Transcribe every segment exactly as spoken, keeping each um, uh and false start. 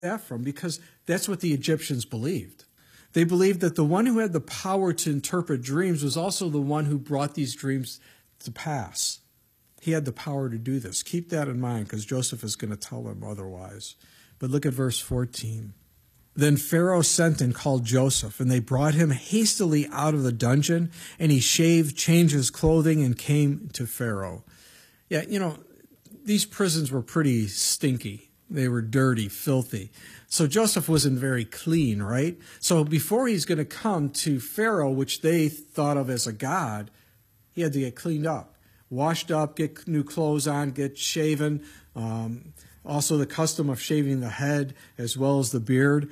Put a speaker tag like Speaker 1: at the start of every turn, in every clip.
Speaker 1: that from? Because that's what the Egyptians believed. They believed that the one who had the power to interpret dreams was also the one who brought these dreams to pass. He had the power to do this. Keep that in mind, because Joseph is going to tell them otherwise. But look at verse fourteen. Then Pharaoh sent and called Joseph, and they brought him hastily out of the dungeon, and he shaved, changed his clothing, and came to Pharaoh. Yeah, you know, these prisons were pretty stinky. They were dirty, filthy. So Joseph wasn't very clean, right? So before he's going to come to Pharaoh, which they thought of as a god, he had to get cleaned up, washed up, get new clothes on, get shaven. Um, also the custom of shaving the head as well as the beard.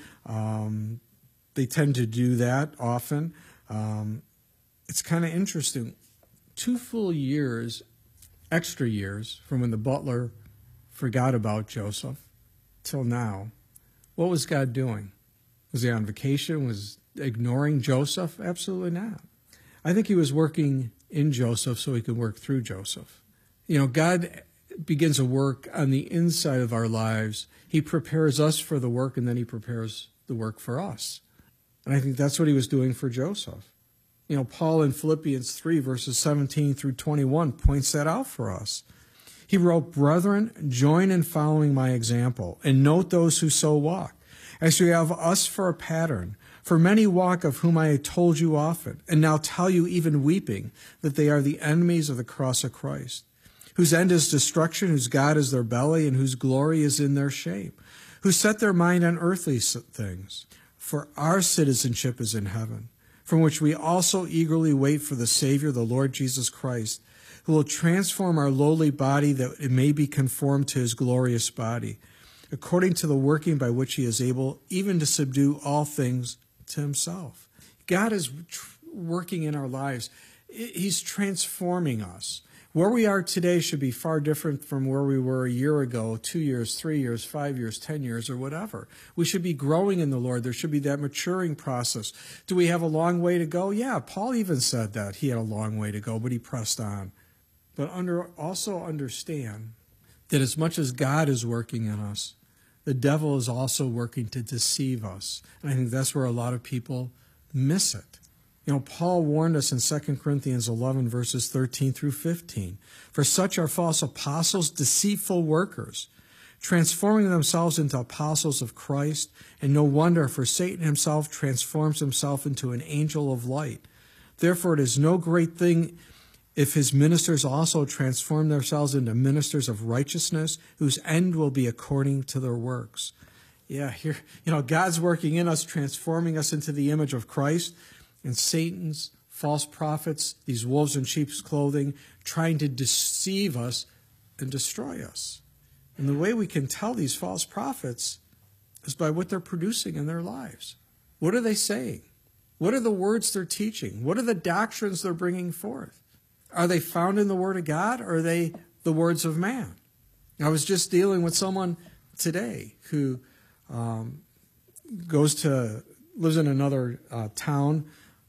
Speaker 1: Um, they tend to do that often. Um, it's kind of interesting. Two full years, extra years, from when the butler forgot about Joseph till now. What was God doing? Was he on vacation? Was ignoring Joseph? Absolutely not. I think he was working in Joseph so he could work through Joseph. You know, God begins a work on the inside of our lives. He prepares us for the work, and then he prepares the work for us. And I think that's what he was doing for Joseph. You know, Paul in Philippians three, verses seventeen through twenty-one, points that out for us. He wrote, "Brethren, join in following my example, and note those who so walk, as you have us for a pattern. For many walk, of whom I have told you often, and now tell you even weeping, that they are the enemies of the cross of Christ, whose end is destruction, whose God is their belly, and whose glory is in their shame, who set their mind on earthly things. For our citizenship is in heaven, from which we also eagerly wait for the Savior, the Lord Jesus Christ, who will transform our lowly body that it may be conformed to his glorious body, according to the working by which he is able even to subdue all things to himself." God is tr- working in our lives. He's transforming us. Where we are today should be far different from where we were a year ago, two years, three years, five years, ten years, or whatever. We should be growing in the Lord. There should be that maturing process. Do we have a long way to go? Yeah, Paul even said that. He had a long way to go, but he pressed on. But under, also understand that as much as God is working in us, the devil is also working to deceive us. And I think that's where a lot of people miss it. You know, Paul warned us in Second Corinthians eleven, verses thirteen through fifteen. "For such are false apostles, deceitful workers, transforming themselves into apostles of Christ. And no wonder, for Satan himself transforms himself into an angel of light. Therefore it is no great thing if his ministers also transform themselves into ministers of righteousness, whose end will be according to their works." Yeah, here, you know, God's working in us, transforming us into the image of Christ, and Satan's false prophets, these wolves in sheep's clothing, trying to deceive us and destroy us. And the way we can tell these false prophets is by what they're producing in their lives. What are they saying? What are the words they're teaching? What are the doctrines they're bringing forth? Are they found in the Word of God, or are they the words of man? I was just dealing with someone today who um, goes to, lives in another uh, town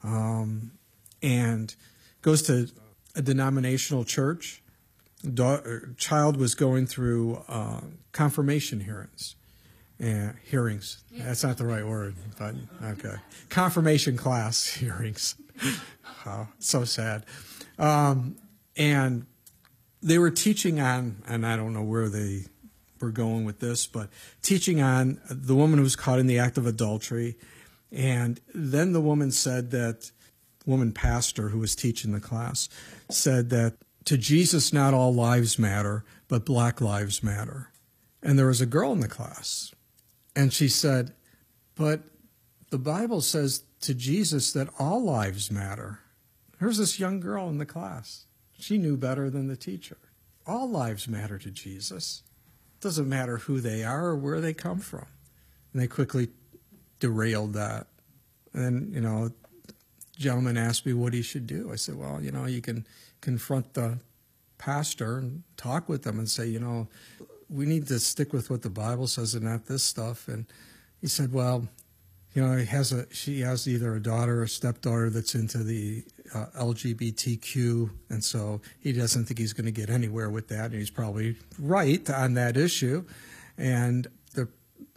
Speaker 1: um, and goes to a denominational church. Da- child was going through uh, confirmation hearings. Uh, hearings. That's not the right word, but okay. Confirmation class hearings. Oh, so sad. Um, and they were teaching on, and I don't know where they were going with this, but teaching on the woman who was caught in the act of adultery. And then the woman said that, woman pastor who was teaching the class, said that to Jesus not all lives matter, but black lives matter. And there was a girl in the class, and she said, but the Bible says to Jesus that all lives matter. Here's this young girl in the class. She knew better than the teacher. All lives matter to Jesus. It doesn't matter who they are or where they come from. And they quickly derailed that. And then, you know, the gentleman asked me what he should do. I said, well, you know, you can confront the pastor and talk with them and say, you know, we need to stick with what the Bible says and not this stuff. And he said, well, you know, he has a, she has either a daughter or a stepdaughter that's into the uh, L G B T Q, and so he doesn't think he's going to get anywhere with that, and he's probably right on that issue. And the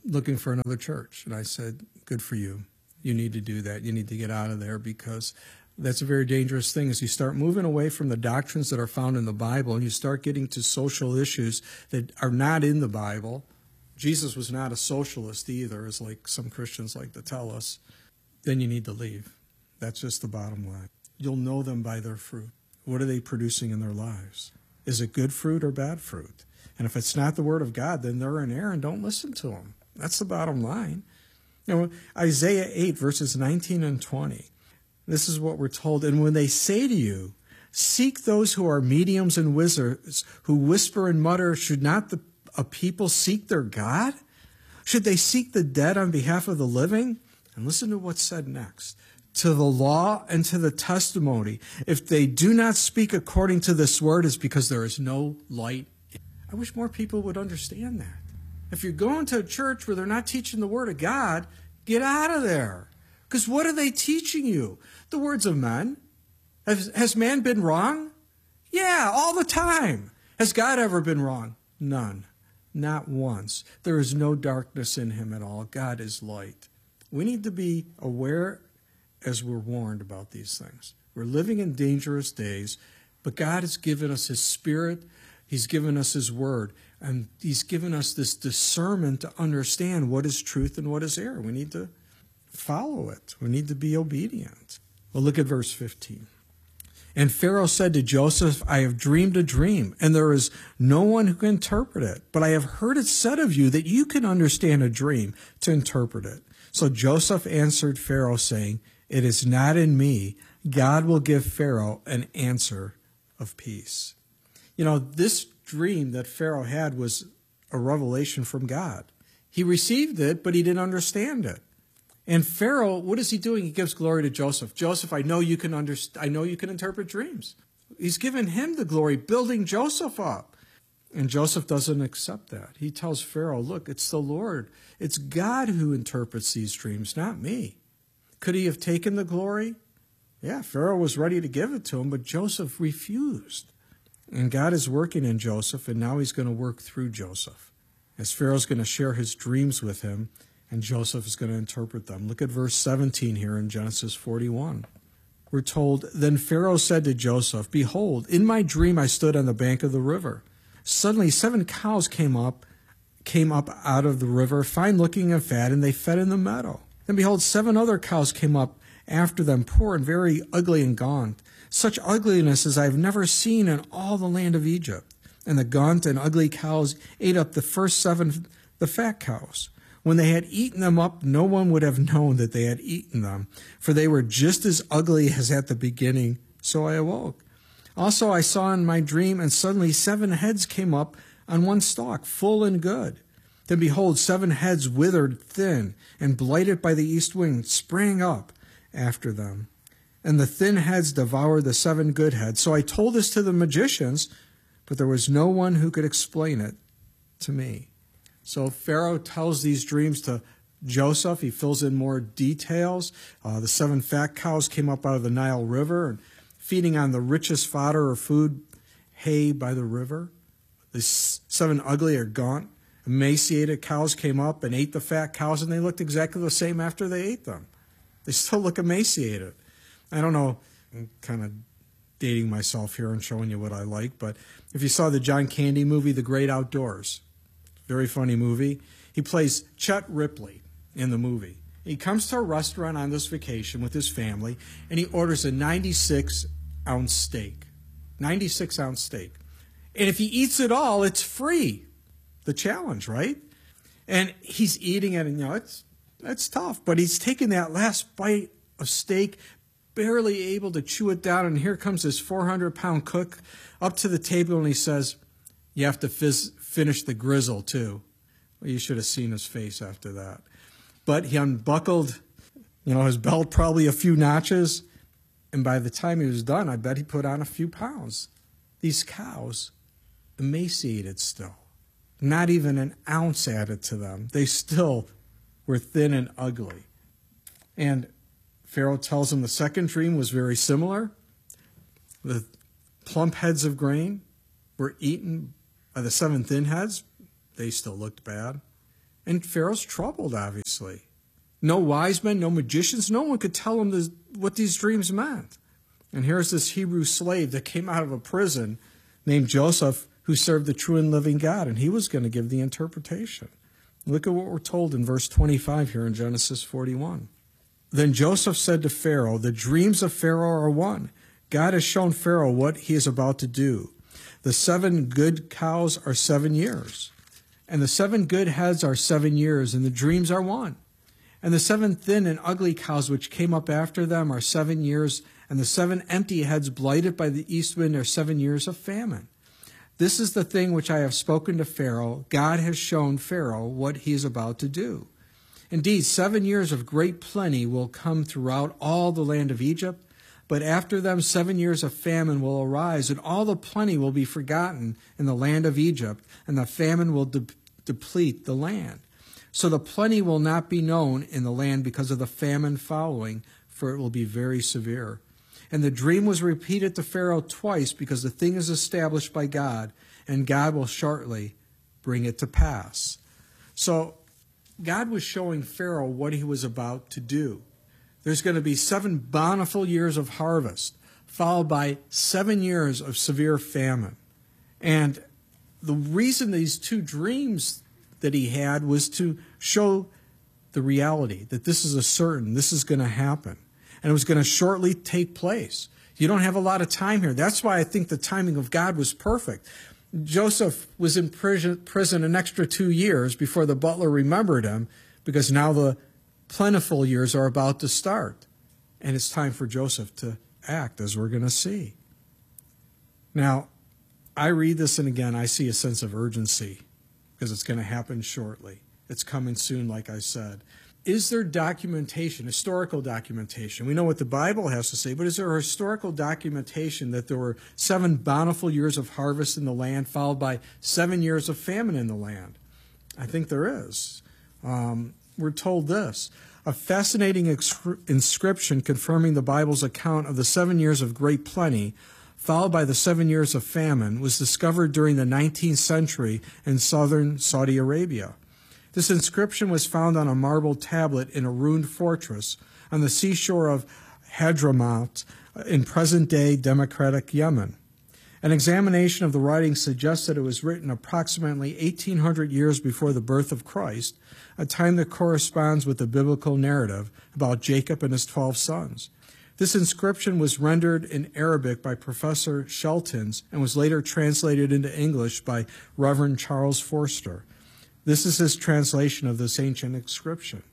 Speaker 1: looking for another church. And I said, good for you. You need to do that. You need to get out of there, because that's a very dangerous thing. As you start moving away from the doctrines that are found in the Bible and you start getting to social issues that are not in the Bible. Jesus was not a socialist either, as like some Christians like to tell us. Then you need to leave. That's just the bottom line. You'll know them by their fruit. What are they producing in their lives? Is it good fruit or bad fruit? And if it's not the word of God, then they're in error and don't listen to them. That's the bottom line. You know, Isaiah eight, verses nineteen and twenty. This is what we're told. And when they say to you, seek those who are mediums and wizards, who whisper and mutter, should not the, a people seek their God? Should they seek the dead on behalf of the living? And listen to what's said next. To the law and to the testimony. If they do not speak according to this word, it's because there is no light. I wish more people would understand that. If you're going to a church where they're not teaching the word of God, get out of there. Because what are they teaching you? The words of men. Has, has man been wrong? Yeah, all the time. Has God ever been wrong? None. Not once. There is no darkness in him at all. God is light. We need to be aware as we're warned about these things. We're living in dangerous days, but God has given us his Spirit. He's given us his word. And he's given us this discernment to understand what is truth and what is error. We need to follow it. We need to be obedient. Well, look at verse fifteen. And Pharaoh said to Joseph, I have dreamed a dream, and there is no one who can interpret it. But I have heard it said of you that you can understand a dream to interpret it. So Joseph answered Pharaoh, saying, it is not in me. God will give Pharaoh an answer of peace. You know, this dream that Pharaoh had was a revelation from God. He received it, but he didn't understand it. And Pharaoh, what is he doing? He gives glory to Joseph. Joseph, I know you can underst- I know you can interpret dreams. He's given him the glory, building Joseph up. And Joseph doesn't accept that. He tells Pharaoh, look, it's the Lord. It's God who interprets these dreams, not me. Could he have taken the glory? Yeah, Pharaoh was ready to give it to him, but Joseph refused. And God is working in Joseph, and now he's going to work through Joseph. As Pharaoh's going to share his dreams with him, and Joseph is going to interpret them. Look at verse seventeen here in Genesis forty-one. We're told, then Pharaoh said to Joseph, behold, in my dream I stood on the bank of the river. Suddenly seven cows came up, came up out of the river, fine looking and fat, and they fed in the meadow. Then behold, seven other cows came up after them, poor and very ugly and gaunt, such ugliness as I have never seen in all the land of Egypt. And the gaunt and ugly cows ate up the first seven, the fat cows. When they had eaten them up, no one would have known that they had eaten them, for they were just as ugly as at the beginning. So I awoke. Also I saw in my dream, and suddenly seven heads came up on one stalk, full and good. Then behold, seven heads withered thin and blighted by the east wind sprang up after them. And the thin heads devoured the seven good heads. So I told this to the magicians, but there was no one who could explain it to me. So Pharaoh tells these dreams to Joseph. He fills in more details. Uh, the seven fat cows came up out of the Nile River and feeding on the richest fodder or food, hay by the river. The seven ugly or gaunt, emaciated cows came up and ate the fat cows, and they looked exactly the same after they ate them. They still look emaciated. I don't know, I'm kind of dating myself here and showing you what I like, but if you saw the John Candy movie, The Great Outdoors, very funny movie. He plays Chet Ripley in the movie. He comes to a restaurant on this vacation with his family, and he orders a ninety-six ounce steak. ninety-six ounce steak. And if he eats it all, it's free. The challenge, right? And he's eating it, and you know, it's, it's tough, but he's taking that last bite of steak, barely able to chew it down, and here comes this four hundred pound cook up to the table, and he says, you have to fizz, finish the grizzle, too. Well, you should have seen his face after that. But he unbuckled, you know, his belt probably a few notches, and by the time he was done, I bet he put on a few pounds. These cows, emaciated still. Not even an ounce added to them. They still were thin and ugly. And Pharaoh tells him the second dream was very similar. The plump heads of grain were eaten by the seven thin heads. They still looked bad. And Pharaoh's troubled, obviously. No wise men, no magicians, no one could tell him this, what these dreams meant. And here's this Hebrew slave that came out of a prison named Joseph, who served the true and living God, and he was going to give the interpretation. Look at what we're told in verse twenty-five here in Genesis forty-one. Then Joseph said to Pharaoh, the dreams of Pharaoh are one. God has shown Pharaoh what he is about to do. The seven good cows are seven years, and the seven good heads are seven years, and the dreams are one. And the seven thin and ugly cows which came up after them are seven years, and the seven empty heads blighted by the east wind are seven years of famine. This is the thing which I have spoken to Pharaoh. God has shown Pharaoh what he is about to do. Indeed, seven years of great plenty will come throughout all the land of Egypt, but after them seven years of famine will arise, and all the plenty will be forgotten in the land of Egypt, and the famine will de- deplete the land. So the plenty will not be known in the land because of the famine following, for it will be very severe. And the dream was repeated to Pharaoh twice because the thing is established by God, and God will shortly bring it to pass. So God was showing Pharaoh what he was about to do. There's going to be seven bountiful years of harvest, followed by seven years of severe famine. And the reason these two dreams that he had was to show the reality that this is a certain, this is going to happen. And it was going to shortly take place. You don't have a lot of time here. That's why I think the timing of God was perfect. Joseph was in prison, prison an extra two years before the butler remembered him, because now the plentiful years are about to start. And it's time for Joseph to act, as we're going to see. Now, I read this, and again, I see a sense of urgency, because it's going to happen shortly. It's coming soon, like I said. Is there documentation, historical documentation? We know what the Bible has to say, but is there historical documentation that there were seven bountiful years of harvest in the land, followed by seven years of famine in the land? I think there is. Um, we're told this. A fascinating inscription confirming the Bible's account of the seven years of great plenty, followed by the seven years of famine, was discovered during the nineteenth century in southern Saudi Arabia. This inscription was found on a marble tablet in a ruined fortress on the seashore of Hadramaut in present-day democratic Yemen. An examination of the writing suggests that it was written approximately eighteen hundred years before the birth of Christ, a time that corresponds with the biblical narrative about Jacob and his twelve sons. This inscription was rendered in Arabic by Professor Sheltons and was later translated into English by Reverend Charles Forster. This is his translation of this ancient inscription.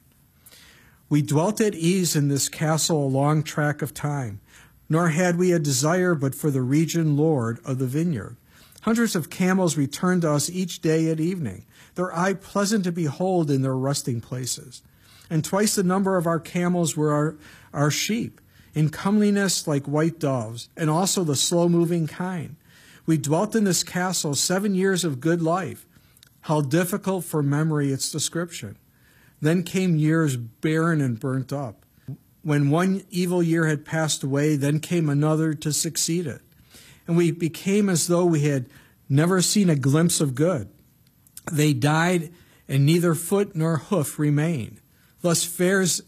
Speaker 1: We dwelt at ease in this castle a long track of time, nor had we a desire but for the region lord of the vineyard. Hundreds of camels returned to us each day at evening, their eye pleasant to behold in their resting places. And twice the number of our camels were our, our sheep, in comeliness like white doves, and also the slow-moving kind. We dwelt in this castle seven years of good life. How difficult for memory its description. Then came years barren and burnt up. When one evil year had passed away, then came another to succeed it. And we became as though we had never seen a glimpse of good. They died, and neither foot nor hoof remained. Thus fares,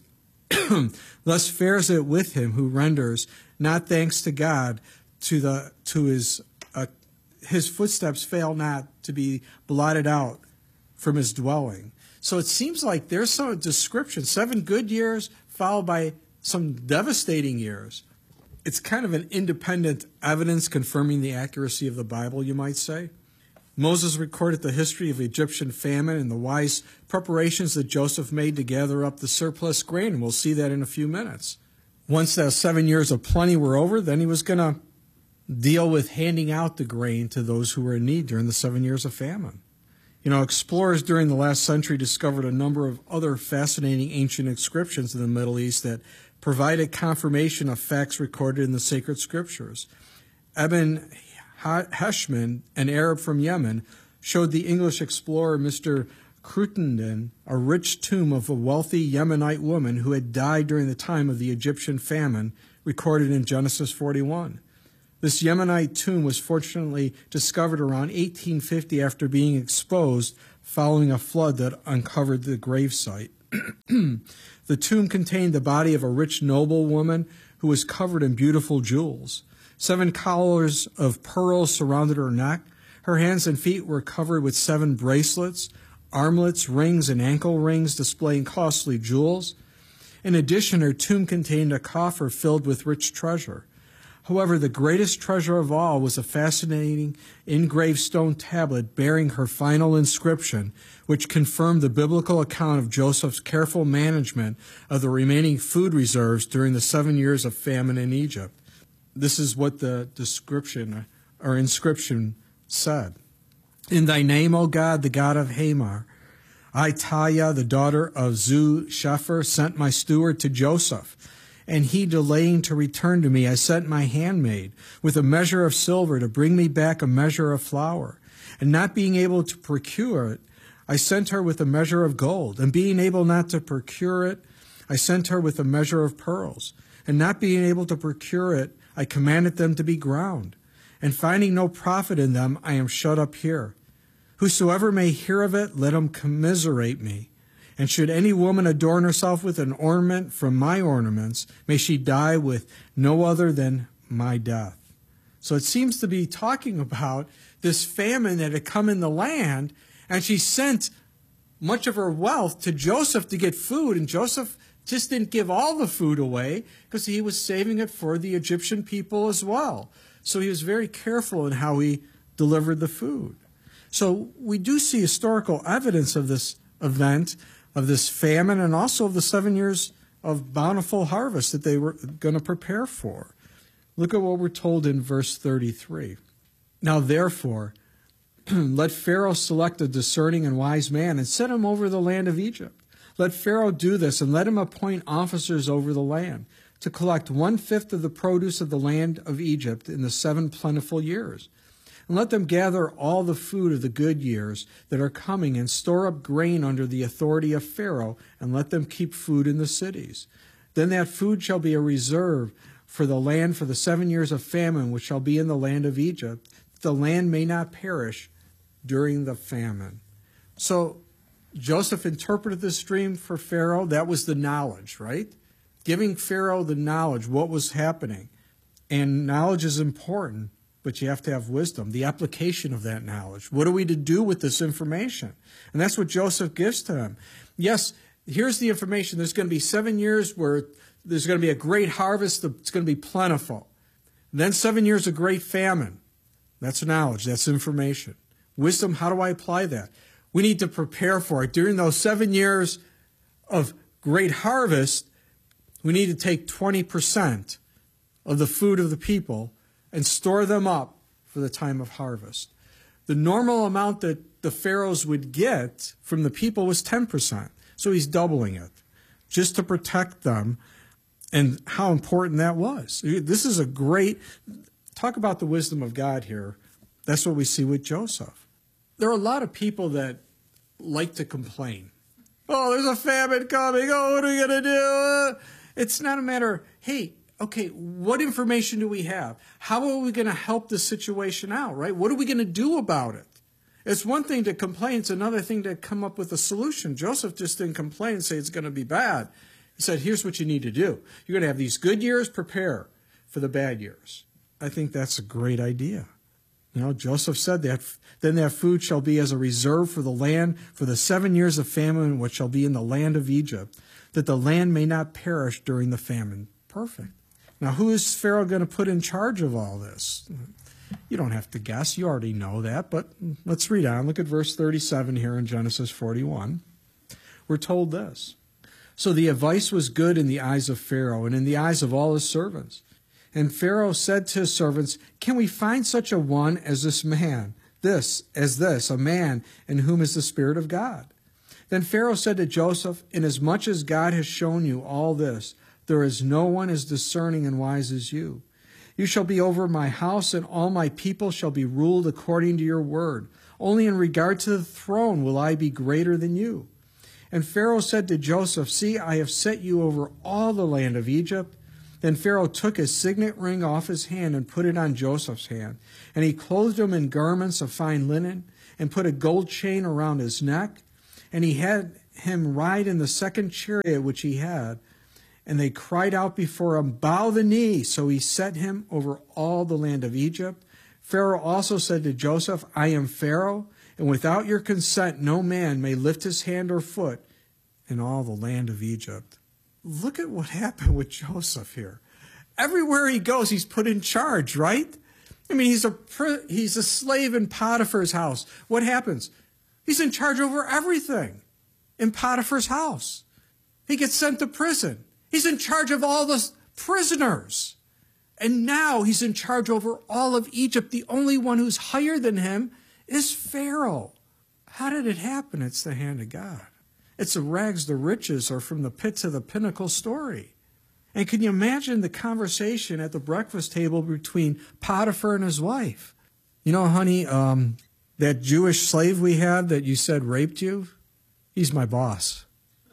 Speaker 1: thus fares it with him who renders not thanks to God to the to his uh, his footsteps fail not to be blotted out from his dwelling. So it seems like there's some description, seven good years followed by some devastating years. It's kind of an independent evidence confirming the accuracy of the Bible, you might say. Moses recorded the history of Egyptian famine and the wise preparations that Joseph made to gather up the surplus grain, and we'll see that in a few minutes. Once those seven years of plenty were over, then he was going to deal with handing out the grain to those who were in need during the seven years of famine. You know, explorers during the last century discovered a number of other fascinating ancient inscriptions in the Middle East that provided confirmation of facts recorded in the sacred scriptures. Ibn Hisham, an Arab from Yemen, showed the English explorer Mister Cruttenden a rich tomb of a wealthy Yemenite woman who had died during the time of the Egyptian famine, recorded in Genesis forty-one. This Yemenite tomb was fortunately discovered around eighteen fifty after being exposed following a flood that uncovered the gravesite. The tomb contained the body of a rich noblewoman who was covered in beautiful jewels. Seven collars of pearls surrounded her neck. Her hands and feet were covered with seven bracelets, armlets, rings, and ankle rings displaying costly jewels. In addition, her tomb contained a coffer filled with rich treasure. However, the greatest treasure of all was a fascinating engraved stone tablet bearing her final inscription, which confirmed the biblical account of Joseph's careful management of the remaining food reserves during the seven years of famine in Egypt. This is what the description or inscription said. In thy name, O God, the God of Hamor, I, Taya, the daughter of Zu Shepher, sent my steward to Joseph. And he, delaying to return to me, I sent my handmaid with a measure of silver to bring me back a measure of flour. And not being able to procure it, I sent her with a measure of gold. And being able not to procure it, I sent her with a measure of pearls. And not being able to procure it, I commanded them to be ground. And finding no profit in them, I am shut up here. Whosoever may hear of it, let him commiserate me. And should any woman adorn herself with an ornament from my ornaments, may she die with no other than my death. So it seems to be talking about this famine that had come in the land, and she sent much of her wealth to Joseph to get food, and Joseph just didn't give all the food away because he was saving it for the Egyptian people as well. So he was very careful in how he delivered the food. So we do see historical evidence of this event, of this famine, and also of the seven years of bountiful harvest that they were going to prepare for. Look at what we're told in verse thirty-three. Now therefore, let Pharaoh select a discerning and wise man and set him over the land of Egypt. Let Pharaoh do this, and let him appoint officers over the land to collect one-fifth of the produce of the land of Egypt in the seven plentiful years. And let them gather all the food of the good years that are coming and store up grain under the authority of Pharaoh, and let them keep food in the cities. Then that food shall be a reserve for the land for the seven years of famine which shall be in the land of Egypt, that the land may not perish during the famine. So Joseph interpreted this dream for Pharaoh. That was the knowledge, right? Giving Pharaoh the knowledge, what was happening. And knowledge is important, but you have to have wisdom, the application of that knowledge. What are we to do with this information? And that's what Joseph gives to him. Yes, here's the information. There's going to be seven years where there's going to be a great harvest. It's going to be plentiful. And then seven years of great famine. That's knowledge. That's information. Wisdom, how do I apply that? We need to prepare for it. During those seven years of great harvest, we need to take twenty percent of the food of the people and store them up for the time of harvest. The normal amount that the pharaohs would get from the people was ten percent. So he's doubling it just to protect them, and how important that was. This is a great, talk about the wisdom of God here. That's what we see with Joseph. There are a lot of people that like to complain. Oh, there's a famine coming. Oh, what are we going to do? It's not a matter, hey, okay, what information do we have? How are we going to help the situation out, right? What are we going to do about it? It's one thing to complain. It's another thing to come up with a solution. Joseph just didn't complain and say it's going to be bad. He said, here's what you need to do. You're going to have these good years, prepare for the bad years. I think that's a great idea. You know, Joseph said that, then that food shall be as a reserve for the land for the seven years of famine which shall be in the land of Egypt, that the land may not perish during the famine. Perfect. Now, who is Pharaoh going to put in charge of all this? You don't have to guess. You already know that, but let's read on. Look at verse thirty-seven here in Genesis forty-one. We're told this. So the advice was good in the eyes of Pharaoh and in the eyes of all his servants. And Pharaoh said to his servants, can we find such a one as this man, this, as this, a man in whom is the Spirit of God? Then Pharaoh said to Joseph, inasmuch as God has shown you all this, there is no one as discerning and wise as you. You shall be over my house, and all my people shall be ruled according to your word. Only in regard to the throne will I be greater than you. And Pharaoh said to Joseph, see, I have set you over all the land of Egypt. Then Pharaoh took his signet ring off his hand and put it on Joseph's hand. And he clothed him in garments of fine linen and put a gold chain around his neck. And he had him ride in the second chariot which he had. And they cried out before him, bow the knee. So he set him over all the land of Egypt. Pharaoh also said to Joseph, I am Pharaoh, and without your consent no man may lift his hand or foot in all the land of Egypt. Look at what happened with Joseph here. Everywhere he goes, he's put in charge, right? I mean, he's a he's a slave in Potiphar's house. What happens? He's in charge over everything in Potiphar's house. He gets sent to prison. He's in charge of all the prisoners. And now he's in charge over all of Egypt. The only one who's higher than him is Pharaoh. How did it happen? It's the hand of God. It's the rags to riches or from the pit to the pinnacle story. And can you imagine the conversation at the breakfast table between Potiphar and his wife? You know, honey, um, that Jewish slave we had that you said raped you, he's my boss.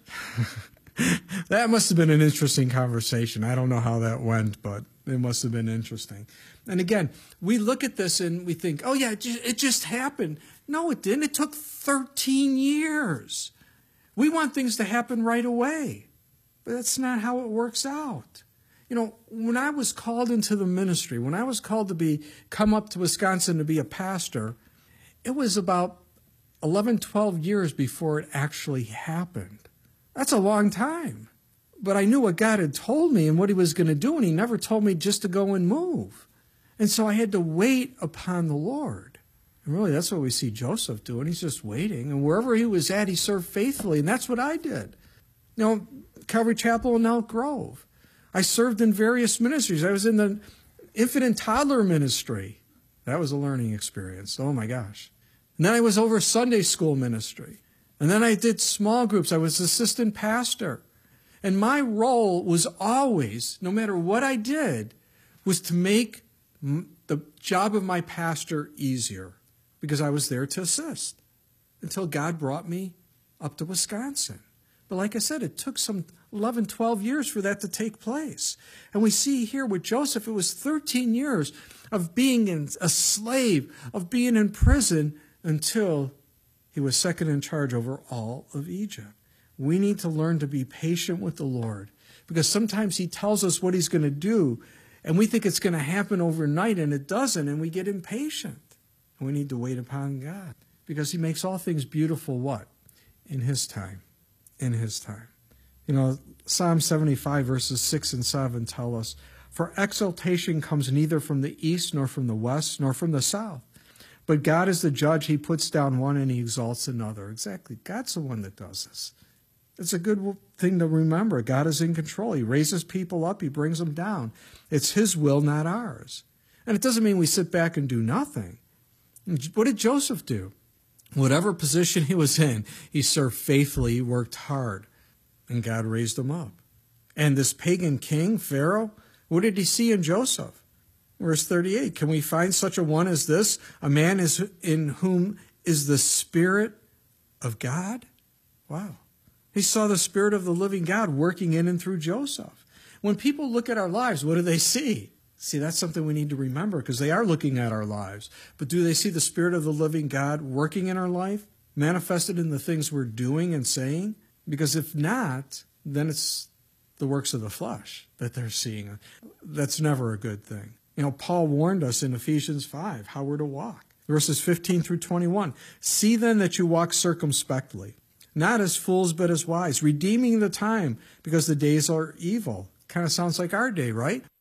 Speaker 1: That must have been an interesting conversation. I don't know how that went, but it must have been interesting. And again, we look at this and we think, oh yeah, it just happened. No, it didn't. It took thirteen years. We want things to happen right away, but that's not how it works out. You know, when I was called into the ministry, when I was called to be come up to Wisconsin to be a pastor, it was about eleven, twelve years before it actually happened. That's a long time. But I knew what God had told me and what he was going to do, and he never told me just to go and move. And so I had to wait upon the Lord. And really, that's what we see Joseph doing. He's just waiting. And wherever he was at, he served faithfully. And that's what I did. You know, Calvary Chapel in Elk Grove. I served in various ministries. I was in the infant and toddler ministry. That was a learning experience. Oh, my gosh. And then I was over Sunday school ministry. And then I did small groups. I was assistant pastor. And my role was always, no matter what I did, was to make the job of my pastor easier because I was there to assist until God brought me up to Wisconsin. But like I said, it took some eleven, twelve years for that to take place. And we see here with Joseph, it was thirteen years of being a slave, of being in prison until he was second in charge over all of Egypt. We need to learn to be patient with the Lord because sometimes he tells us what he's going to do and we think it's going to happen overnight and it doesn't, and we get impatient. And we need to wait upon God because he makes all things beautiful what? In his time. In his time. You know, Psalm seventy-five verses six and seven tell us, for exaltation comes neither from the east nor from the west nor from the south. But God is the judge. He puts down one and he exalts another. Exactly. God's the one that does this. It's a good thing to remember. God is in control. He raises people up. He brings them down. It's his will, not ours. And it doesn't mean we sit back and do nothing. What did Joseph do? Whatever position he was in, he served faithfully. He worked hard. And God raised him up. And this pagan king, Pharaoh, what did he see in Joseph? Verse thirty-eight, can we find such a one as this? A man is in whom is the Spirit of God? Wow. He saw the Spirit of the living God working in and through Joseph. When people look at our lives, what do they see? See, that's something we need to remember because they are looking at our lives. But do they see the Spirit of the living God working in our life, manifested in the things we're doing and saying? Because if not, then it's the works of the flesh that they're seeing. That's never a good thing. You know, Paul warned us in Ephesians five how we're to walk. Verses fifteen through twenty-one. See then that you walk circumspectly, not as fools but as wise, redeeming the time because the days are evil. Kind of sounds like our day, right?